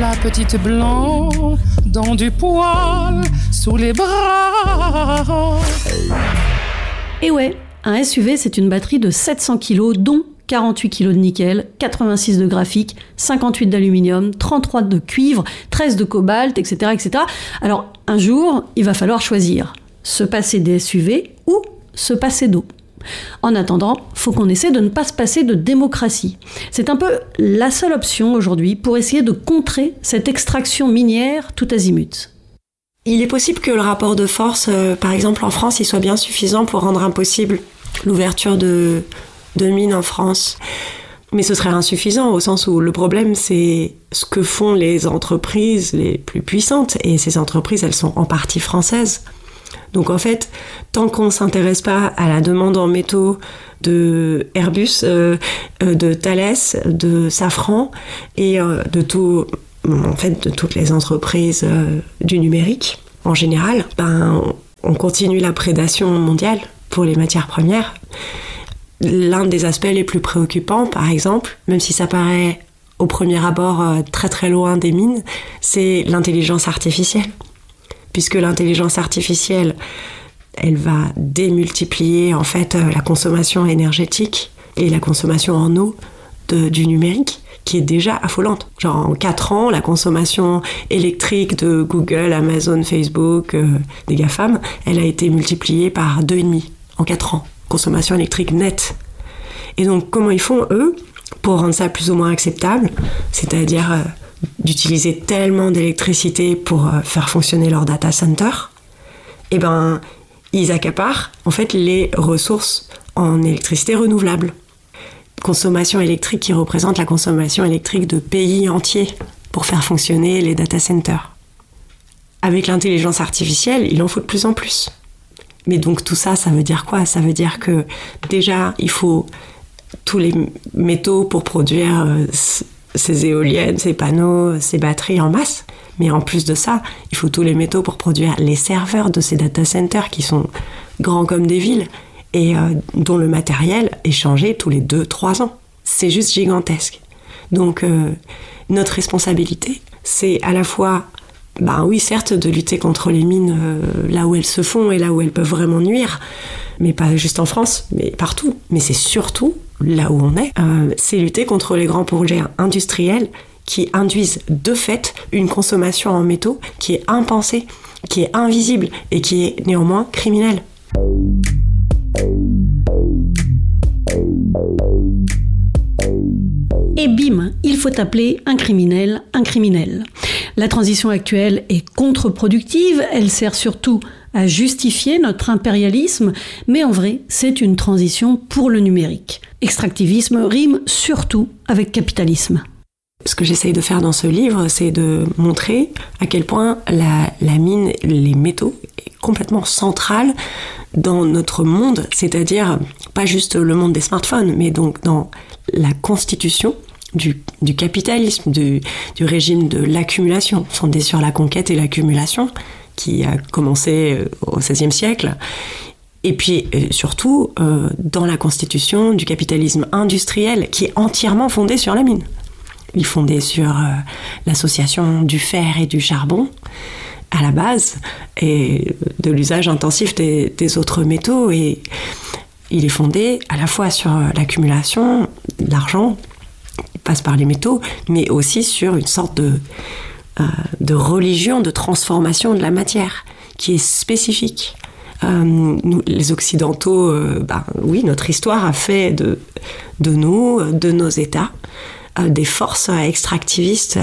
la petite blanc dans du poil sous les bras. Et ouais, un SUV, c'est une batterie de 700 kg, dont 48 kg de nickel, 86 de graphite, 58 d'aluminium, 33 de cuivre, 13 de cobalt, etc., etc. Alors, un jour, il va falloir choisir. Se passer des SUV ou se passer d'eau. En attendant, faut qu'on essaie de ne pas se passer de démocratie. C'est un peu la seule option aujourd'hui pour essayer de contrer cette extraction minière tout azimut. Il est possible que le rapport de force, par exemple en France, il soit bien suffisant pour rendre impossible l'ouverture de mines en France. Mais ce serait insuffisant au sens où le problème, c'est ce que font les entreprises les plus puissantes. Et ces entreprises, elles sont en partie françaises. Donc en fait, tant qu'on ne s'intéresse pas à la demande en métaux de Airbus, de Thales, de Safran et de toutes les entreprises du numérique en général, on continue la prédation mondiale pour les matières premières. L'un des aspects les plus préoccupants, par exemple, même si ça paraît au premier abord très très loin des mines, c'est l'intelligence artificielle. Puisque l'intelligence artificielle, elle va démultiplier en fait la consommation énergétique et la consommation en eau du numérique, qui est déjà affolante. Genre en 4 ans, la consommation électrique de Google, Amazon, Facebook, des GAFAM, elle a été multipliée par 2,5 en 4 ans. Consommation électrique nette. Et donc, comment ils font, eux, pour rendre ça plus ou moins acceptable, c'est-à-dire d'utiliser tellement d'électricité pour faire fonctionner leur data center, ils accaparent en fait les ressources en électricité renouvelable. Consommation électrique qui représente la consommation électrique de pays entiers pour faire fonctionner les data centers. Avec l'intelligence artificielle, il en faut de plus en plus. Mais donc tout ça, ça veut dire quoi ? Ça veut dire que déjà, il faut tous les métaux pour produire ces éoliennes, ces panneaux, ces batteries en masse. Mais en plus de ça, il faut tous les métaux pour produire les serveurs de ces data centers qui sont grands comme des villes et dont le matériel est changé tous les 2-3 ans. C'est juste gigantesque. Donc notre responsabilité, c'est à la fois oui, certes, de lutter contre les mines là où elles se font et là où elles peuvent vraiment nuire, mais pas juste en France, mais partout. Mais c'est surtout, là où on est, c'est lutter contre les grands projets industriels qui induisent de fait une consommation en métaux qui est impensée, qui est invisible et qui est néanmoins criminelle. Et bim, il faut appeler un criminel un criminel. La transition actuelle est contre-productive, elle sert surtout à justifier notre impérialisme, mais en vrai, c'est une transition pour le numérique. Extractivisme rime surtout avec capitalisme. Ce que j'essaye de faire dans ce livre, c'est de montrer à quel point la mine, les métaux, est complètement centrale dans notre monde, c'est-à-dire pas juste le monde des smartphones, mais donc dans la constitution du capitalisme, du régime de l'accumulation, fondé sur la conquête et l'accumulation, qui a commencé au XVIe siècle. Et puis surtout dans la constitution du capitalisme industriel, qui est entièrement fondé sur la mine. Il est fondé sur l'association du fer et du charbon, à la base, et de l'usage intensif des autres métaux. Et il est fondé à la fois sur l'accumulation de l'argent, qui passe par les métaux, mais aussi sur une sorte de religion, de transformation de la matière, qui est spécifique. Nous, les Occidentaux, oui, notre histoire a fait de nous, de nos États, des forces extractivistes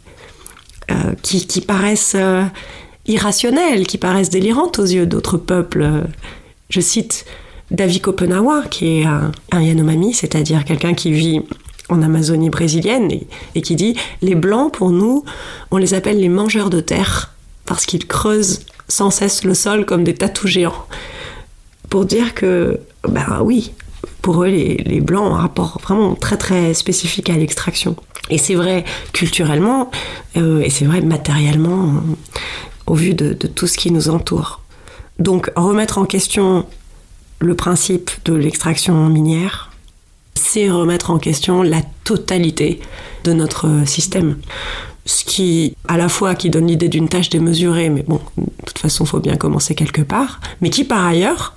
qui paraissent irrationnelles, qui paraissent délirantes aux yeux d'autres peuples. Je cite David Kopenawa, qui est un Yanomami, c'est-à-dire quelqu'un qui vit en Amazonie brésilienne, et qui dit « Les Blancs, pour nous, on les appelle les mangeurs de terre, parce qu'ils creusent sans cesse le sol comme des tatous géants. » Pour dire que, oui, pour eux, les Blancs ont un rapport vraiment très très spécifique à l'extraction. Et c'est vrai culturellement, et c'est vrai matériellement, au vu de tout ce qui nous entoure. Donc remettre en question le principe de l'extraction minière, c'est remettre en question la totalité de notre système. ce qui, à la fois, qui donne l'idée d'une tâche démesurée, mais bon, de toute façon, il faut bien commencer quelque part, mais qui, par ailleurs,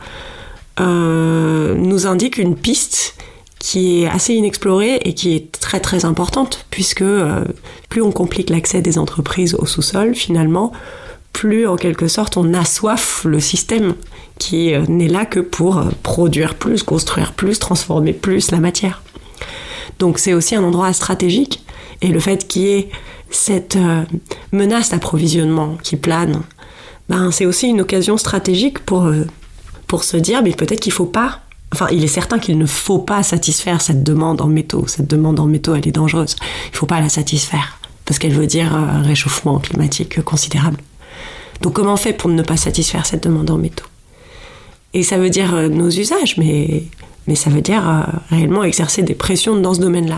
nous indique une piste qui est assez inexplorée et qui est très très importante, puisque plus on complique l'accès des entreprises au sous-sol, finalement, plus en quelque sorte on assoiffe le système qui n'est là que pour produire plus, construire plus, transformer plus la matière. Donc c'est aussi un endroit stratégique, et le fait qu'il y ait cette menace d'approvisionnement qui plane, c'est aussi une occasion stratégique pour se dire mais peut-être qu'il faut pas, il est certain qu'il ne faut pas satisfaire cette demande en métaux. Cette demande en métaux, elle est dangereuse. Il ne faut pas la satisfaire, parce qu'elle veut dire un réchauffement climatique considérable. Donc comment on fait pour ne pas satisfaire cette demande en métaux ? Et ça veut dire nos usages, mais ça veut dire réellement exercer des pressions dans ce domaine-là.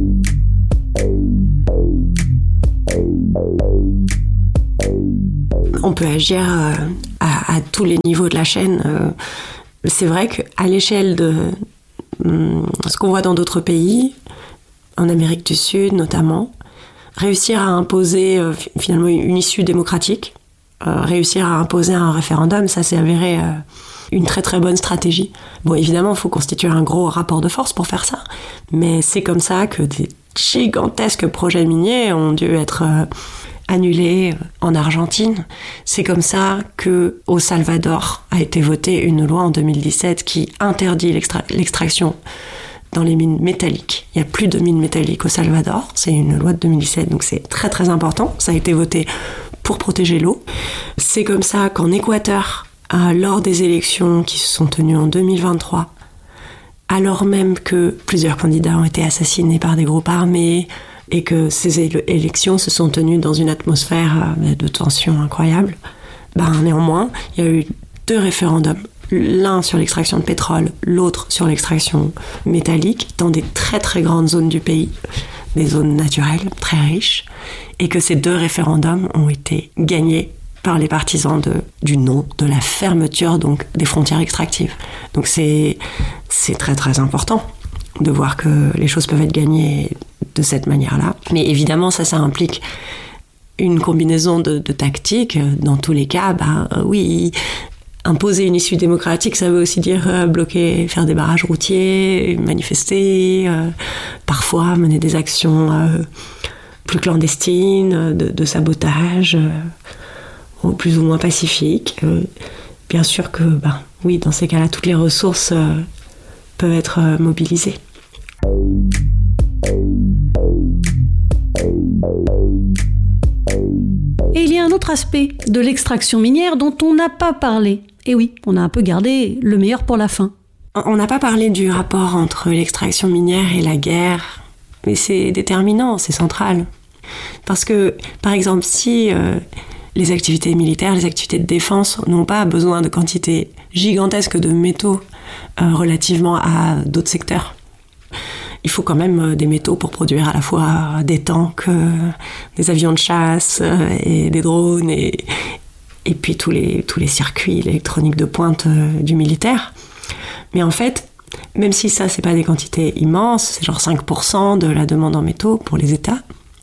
On peut agir à tous les niveaux de la chaîne. C'est vrai qu'à l'échelle de ce qu'on voit dans d'autres pays, en Amérique du Sud notamment, réussir à imposer finalement une issue démocratique, réussir à imposer un référendum, ça s'est avéré une très très bonne stratégie. Bon, évidemment, il faut constituer un gros rapport de force pour faire ça, mais c'est comme ça que des gigantesques projets miniers ont dû être annulés en Argentine. C'est comme ça que au Salvador a été votée une loi en 2017 qui interdit l'extraction dans les mines métalliques. Il n'y a plus de mines métalliques au Salvador. C'est une loi de 2017, donc c'est très très important. Ça a été voté pour protéger l'eau. C'est comme ça qu'en Équateur, lors des élections qui se sont tenues en 2023, alors même que plusieurs candidats ont été assassinés par des groupes armés et que ces élections se sont tenues dans une atmosphère de tension incroyable, néanmoins, il y a eu 2 référendums. L'un sur l'extraction de pétrole, l'autre sur l'extraction métallique, dans des très très grandes zones du pays, des zones naturelles très riches, et que ces 2 référendums ont été gagnés par les partisans du non, de la fermeture donc des frontières extractives. Donc c'est très très important de voir que les choses peuvent être gagnées de cette manière-là. Mais évidemment, ça implique une combinaison de tactiques. Dans tous les cas, oui, imposer une issue démocratique, ça veut aussi dire bloquer, faire des barrages routiers, manifester, parfois mener des actions plus clandestines, de sabotage, plus ou moins pacifiques. Bien sûr que, oui, dans ces cas-là, toutes les ressources peuvent être mobilisées. Et il y a un autre aspect de l'extraction minière dont on n'a pas parlé. Et oui, on a un peu gardé le meilleur pour la fin. On n'a pas parlé du rapport entre l'extraction minière et la guerre, mais c'est déterminant, c'est central. Parce que, par exemple, si les activités militaires, les activités de défense n'ont pas besoin de quantités gigantesques de métaux relativement à d'autres secteurs, il faut quand même des métaux pour produire à la fois des tanks, des avions de chasse et des drones et puis tous les circuits électroniques de pointe du militaire. Mais en fait, même si ça, c'est pas des quantités immenses, c'est genre 5% de la demande en métaux pour les États.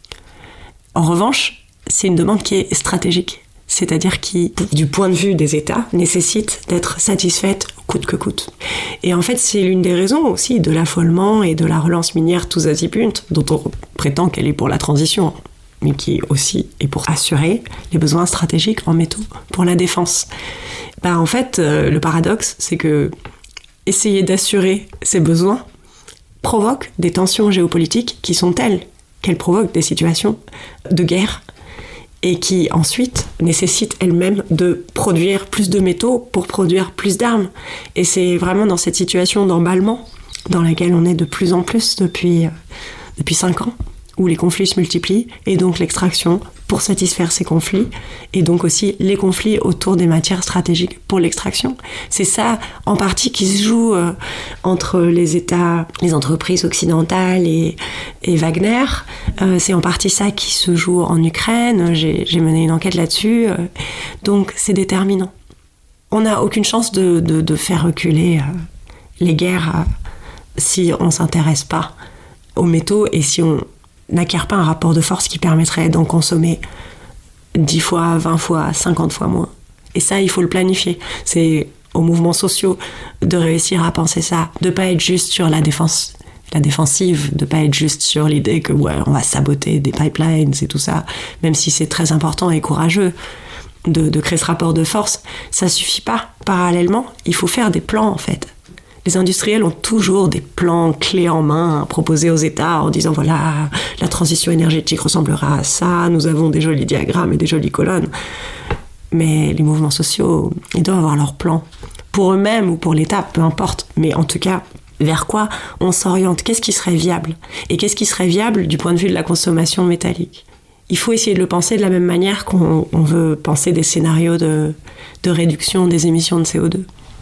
En revanche, c'est une demande qui est stratégique, c'est-à-dire qui, du point de vue des États, nécessite d'être satisfaite coûte que coûte. Et en fait, c'est l'une des raisons aussi de l'affolement et de la relance minière tous azimuts, dont on prétend qu'elle est pour la transition, mais qui aussi est pour assurer les besoins stratégiques en métaux pour la défense. En fait, le paradoxe, c'est que essayer d'assurer ces besoins provoque des tensions géopolitiques qui sont telles qu'elles provoquent des situations de guerre et qui ensuite nécessitent elles-mêmes de produire plus de métaux pour produire plus d'armes. Et c'est vraiment dans cette situation d'emballement dans laquelle on est de plus en plus depuis 5 ans, où les conflits se multiplient, et donc l'extraction pour satisfaire ces conflits, et donc aussi les conflits autour des matières stratégiques pour l'extraction. C'est ça, en partie, qui se joue entre les États, les entreprises occidentales et Wagner. C'est en partie ça qui se joue en Ukraine. J'ai mené une enquête là-dessus. Donc, c'est déterminant. On n'a aucune chance de faire reculer les guerres si on ne s'intéresse pas aux métaux et si on n'acquiert pas un rapport de force qui permettrait d'en consommer 10 fois, 20 fois, 50 fois moins. Et ça, il faut le planifier. C'est aux mouvements sociaux de réussir à penser ça, de pas être juste sur la défensive, de pas être juste sur l'idée que on va saboter des pipelines et tout ça, même si c'est très important et courageux de créer ce rapport de force, ça suffit pas. Parallèlement, il faut faire des plans en fait. Les industriels ont toujours des plans clés en main à proposer aux États en disant voilà, la transition énergétique ressemblera à ça, nous avons des jolis diagrammes et des jolies colonnes. Mais les mouvements sociaux, ils doivent avoir leur plan. Pour eux-mêmes ou pour l'État, peu importe. Mais en tout cas, vers quoi on s'oriente? Qu'est-ce qui serait viable? Et qu'est-ce qui serait viable du point de vue de la consommation métallique? Il faut essayer de le penser de la même manière qu'on veut penser des scénarios de réduction des émissions de CO2.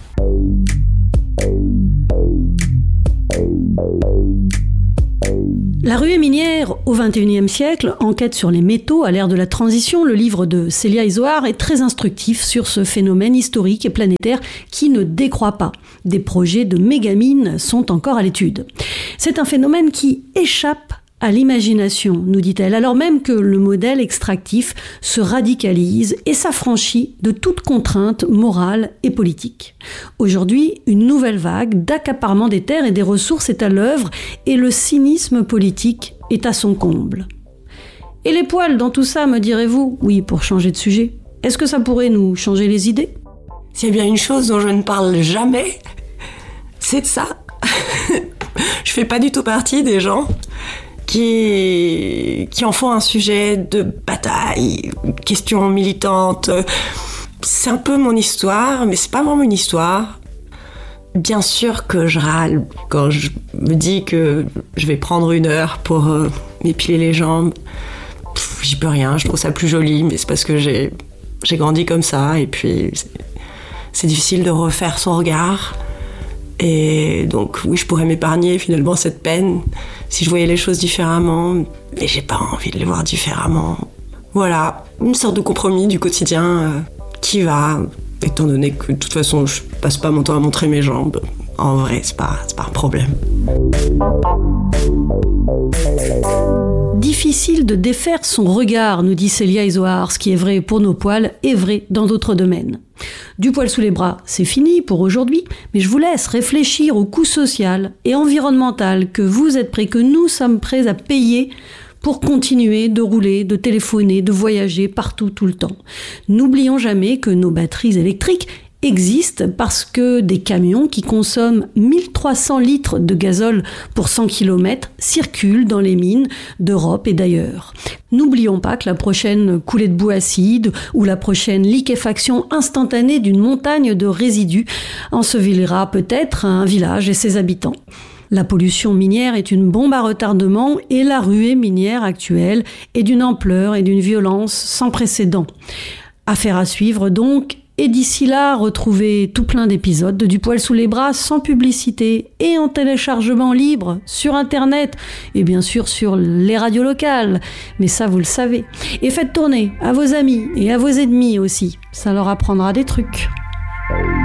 La ruée minière au XXIe siècle, enquête sur les métaux à l'ère de la transition, le livre de Célia Izoard est très instructif sur ce phénomène historique et planétaire qui ne décroît pas. Des projets de mégamines sont encore à l'étude. C'est un phénomène qui échappe à l'imagination, nous dit-elle, alors même que le modèle extractif se radicalise et s'affranchit de toute contrainte morale et politique. Aujourd'hui, une nouvelle vague d'accaparement des terres et des ressources est à l'œuvre et le cynisme politique est à son comble. Et les poils dans tout ça, me direz-vous? Oui, pour changer de sujet. Est-ce que ça pourrait nous changer les idées? S'il y a bien une chose dont je ne parle jamais, c'est de ça. Je fais pas du tout partie des gens qui en font un sujet de bataille, question militante. C'est un peu mon histoire, mais c'est pas vraiment une histoire. Bien sûr que je râle quand je me dis que je vais prendre 1 heure pour m'épiler les jambes. J'y peux rien, je trouve ça plus joli, mais c'est parce que j'ai grandi comme ça, et puis c'est difficile de refaire son regard. Et donc oui, je pourrais m'épargner finalement cette peine si je voyais les choses différemment, mais j'ai pas envie de les voir différemment. Voilà, une sorte de compromis du quotidien qui va, étant donné que de toute façon je passe pas mon temps à montrer mes jambes. En vrai, c'est pas un problème. Difficile de défaire son regard, nous dit Célia Izoard. Ce qui est vrai pour nos poils est vrai dans d'autres domaines. Du poil sous les bras, c'est fini pour aujourd'hui, mais je vous laisse réfléchir au coût social et environnemental que vous êtes prêts, que nous sommes prêts à payer pour continuer de rouler, de téléphoner, de voyager partout, tout le temps. N'oublions jamais que nos batteries électriques existent parce que des camions qui consomment 1300 litres de gazole pour 100 km circulent dans les mines d'Europe et d'ailleurs. N'oublions pas que la prochaine coulée de boue acide ou la prochaine liquéfaction instantanée d'une montagne de résidus ensevelira peut-être un village et ses habitants. La pollution minière est une bombe à retardement et la ruée minière actuelle est d'une ampleur et d'une violence sans précédent. Affaire à suivre donc. Et d'ici là, retrouvez tout plein d'épisodes de Du poil sous les bras sans publicité et en téléchargement libre sur Internet et bien sûr sur les radios locales. Mais ça, vous le savez. Et faites tourner à vos amis et à vos ennemis aussi. Ça leur apprendra des trucs.